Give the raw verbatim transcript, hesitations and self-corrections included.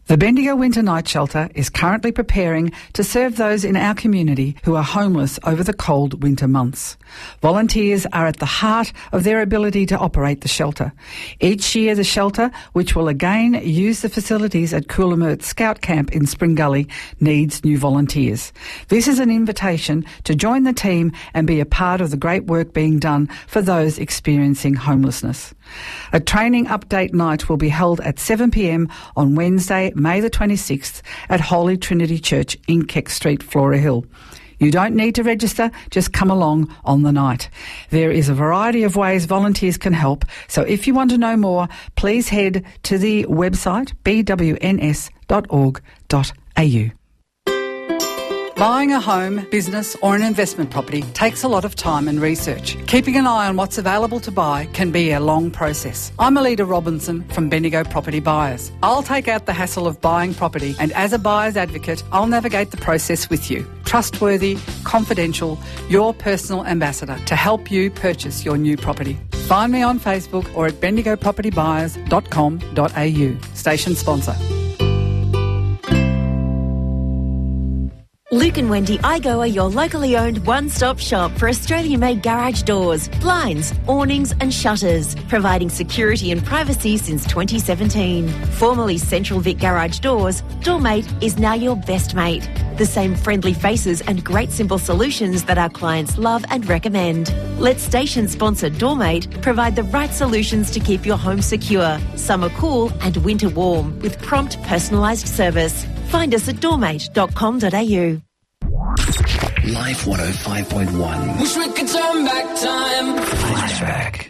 The Bendigo Winter Night Shelter is currently preparing to serve those in our community who are homeless over the cold winter months. Volunteers are at the heart of their ability to operate the shelter. Each year the shelter, which will again use the facilities at Coolamert Scout Camp in Spring Gully, needs new volunteers. This is an invitation to join the team and be a part of the great work being done for those experiencing homelessness. A training update night will be held at seven p m on Wednesday, May the twenty-sixth at Holy Trinity Church in Keck Street, Flora Hill. You don't need to register, just come along on the night. There is a variety of ways volunteers can help, so if you want to know more, please head to the website b w n s dot org dot a u. Buying a home, business or an investment property takes a lot of time and research. Keeping an eye on what's available to buy can be a long process. I'm Alida Robinson from Bendigo Property Buyers. I'll take out the hassle of buying property, and as a buyer's advocate, I'll navigate the process with you. Trustworthy, confidential, your personal ambassador to help you purchase your new property. Find me on Facebook or at bendigo property buyers dot com dot a u. Station sponsor. Luke and Wendy Igo are your locally owned one-stop shop for Australian-made garage doors, blinds, awnings and shutters, providing security and privacy since twenty seventeen. Formerly Central Vic Garage Doors, Doormate is now your best mate. The same friendly faces and great simple solutions that our clients love and recommend. Let station sponsor Doormate provide the right solutions to keep your home secure, summer cool and winter warm, with prompt personalised service. Find us at doormate dot com dot a u. Life one oh five point one. Wish we could turn back time. Flashback.